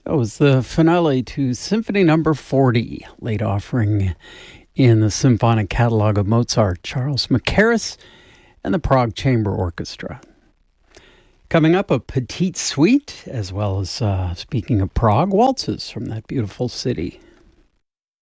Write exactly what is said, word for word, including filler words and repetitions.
That was the finale to Symphony Number forty, late offering in the symphonic catalog of Mozart, Charles Mackerras, and the Prague Chamber Orchestra. Coming up, a petite suite, as well as, uh, speaking of Prague, waltzes from that beautiful city.